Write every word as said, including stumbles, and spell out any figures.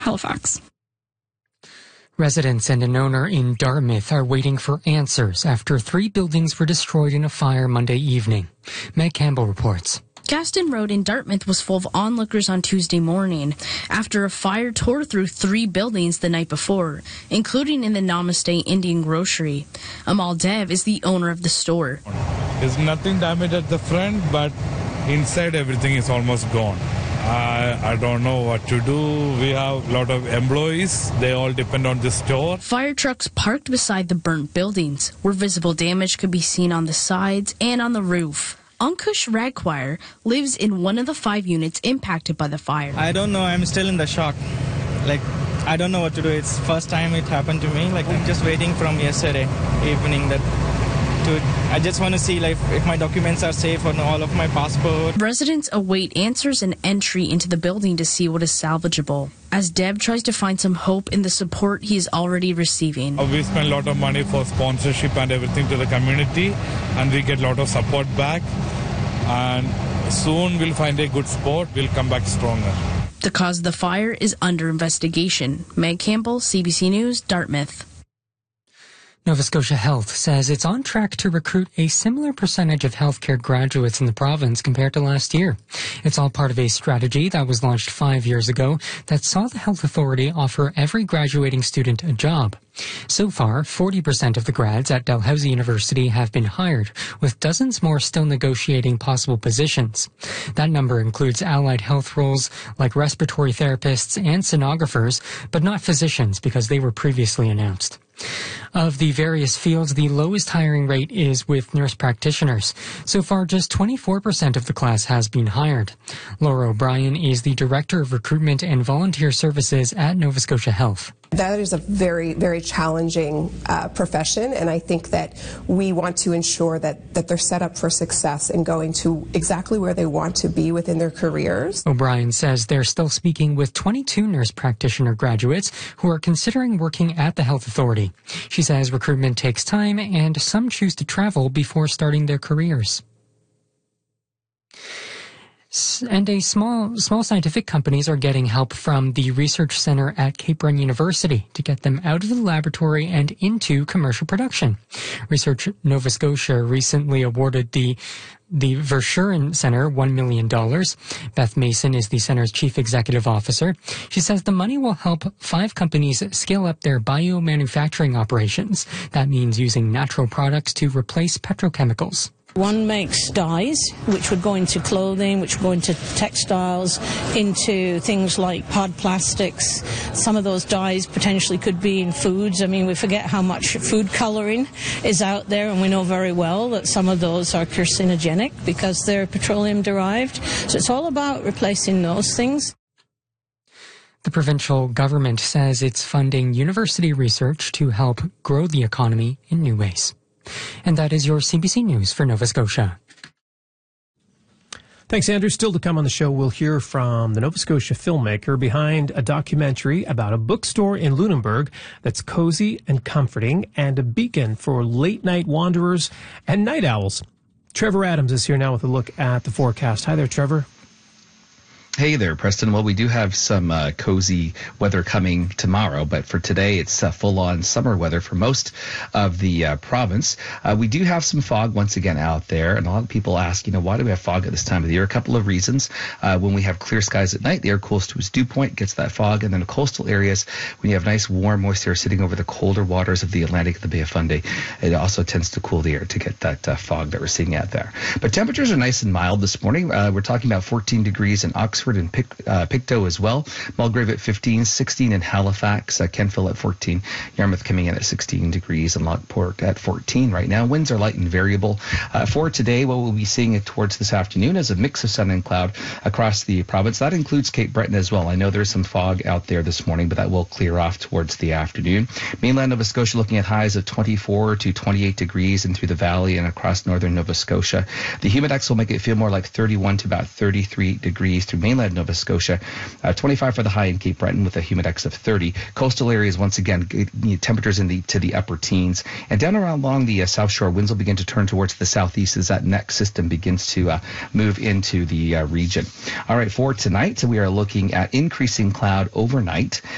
Halifax. Residents and an owner in Dartmouth are waiting for answers after three buildings were destroyed in a fire Monday evening. Meg Campbell reports. Gaston Road in Dartmouth was full of onlookers on Tuesday morning after a fire tore through three buildings the night before, including in the Namaste Indian Grocery. Amal Dev is the owner of the store. There's nothing damaged at the front, but inside everything is almost gone. I, I don't know what to do. We have a lot of employees. They all depend on this store. Fire trucks parked beside the burnt buildings, where visible damage could be seen on the sides and on the roof. Ankush Ragquire lives in one of the five units impacted by the fire. I don't know. I'm still in the shock. Like, I don't know what to do. It's first time it happened to me. Like, I'm just waiting from yesterday evening that to, I just want to see like if my documents are safe on all of my passport. Residents await answers and entry into the building to see what is salvageable, as Deb tries to find some hope in the support he is already receiving. We spend a lot of money for sponsorship and everything to the community, and we get a lot of support back. And soon we'll find a good spot. We'll come back stronger. The cause of the fire is under investigation. Meg Campbell, C B C News, Dartmouth. Nova Scotia Health says it's on track to recruit a similar percentage of healthcare graduates in the province compared to last year. It's all part of a strategy that was launched five years ago that saw the Health Authority offer every graduating student a job. So far, forty percent of the grads at Dalhousie University have been hired, with dozens more still negotiating possible positions. That number includes allied health roles like respiratory therapists and sonographers, but not physicians because they were previously announced. Of the various fields, the lowest hiring rate is with nurse practitioners. So far, just twenty-four percent of the class has been hired. Laura O'Brien is the Director of Recruitment and Volunteer Services at Nova Scotia Health. That is a very, very challenging uh, profession, and I think that we want to ensure that, that they're set up for success in going to exactly where they want to be within their careers. O'Brien says they're still speaking with twenty-two nurse practitioner graduates who are considering working at the Health Authority. She says recruitment takes time and some choose to travel before starting their careers. And a small small scientific companies are getting help from the Research Centre at Cape Breton University to get them out of the laboratory and into commercial production. Research Nova Scotia recently awarded the the Verschuren Centre one million dollars. Beth Mason is the centre's chief executive officer. She says the money will help five companies scale up their biomanufacturing operations. That means using natural products to replace petrochemicals. One makes dyes, which would go into clothing, which would go into textiles, into things like hard plastics. Some of those dyes potentially could be in foods. I mean, we forget how much food colouring is out there, and we know very well that some of those are carcinogenic because they're petroleum derived. So it's all about replacing those things. The provincial government says it's funding university research to help grow the economy in new ways. And that is your C B C News for Nova Scotia. Thanks, Andrew. Still to come on the show, we'll hear from the Nova Scotia filmmaker behind a documentary about a bookstore in Lunenburg that's cozy and comforting and a beacon for late-night wanderers and night owls. Trevor Adams is here now with a look at the forecast. Hi there, Trevor. Hey there, Preston. Well, we do have some uh, cozy weather coming tomorrow, but for today, it's uh, full-on summer weather for most of the uh, province. Uh, we do have some fog once again out there, and a lot of people ask, you know, why do we have fog at this time of the year? A couple of reasons. Uh, when we have clear skies at night, the air cools to its dew point, gets that fog, and then the coastal areas, when you have nice, warm, moist air sitting over the colder waters of the Atlantic and the Bay of Fundy, it also tends to cool the air to get that uh, fog that we're seeing out there. But temperatures are nice and mild this morning. Uh, we're talking about fourteen degrees in Oxford and Pic, uh, Pictou as well. Mulgrave at fifteen, sixteen in Halifax, uh, Kentville at fourteen, Yarmouth coming in at sixteen degrees, and Lockport at fourteen right now. Winds are light and variable. Uh, for today, what we'll be seeing it towards this afternoon is a mix of sun and cloud across the province. That includes Cape Breton as well. I know there's some fog out there this morning, but that will clear off towards the afternoon. Mainland Nova Scotia looking at highs of twenty-four to twenty-eight degrees and through the valley and across northern Nova Scotia. The humidex will make it feel more like thirty-one to about thirty-three degrees through mainland Nova Scotia. Uh, twenty-five for the high in Cape Breton with a humidex of thirty. Coastal areas, once again, temperatures in the to the upper teens. And down around along the uh, South Shore, winds will begin to turn towards the southeast as that next system begins to uh, move into the uh, region. All right, for tonight, we are looking at increasing cloud overnight.